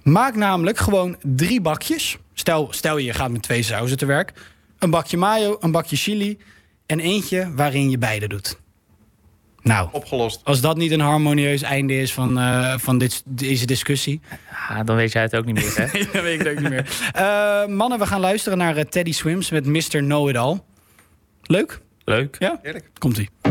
Maak namelijk gewoon 3 bakjes. Stel je gaat met 2 sauzen te werk. Een bakje mayo, een bakje chili en eentje waarin je beide doet. Nou, opgelost. Als dat niet een harmonieus einde is van deze discussie. Ja, dan weet jij het ook niet meer, hè? Nee, dat weet ik het ook niet meer. Mannen, we gaan luisteren naar Teddy Swims met Mr. Know-It-All. Leuk? Leuk. Ja? Heerlijk. Komt-ie.